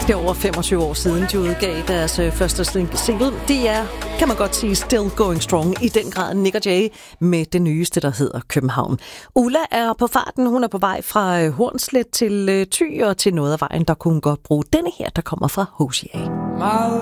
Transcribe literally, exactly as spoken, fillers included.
Det er over femogtyve år siden, de udgav deres første single. Det er, kan man godt sige, still going strong. I den grad Nick og Jay med det nyeste, der hedder København. Ulla er på farten. Hun er på vej fra Hornslet til Thy, og til noget af vejen, der kunne hun godt bruge denne her, der kommer fra H C A.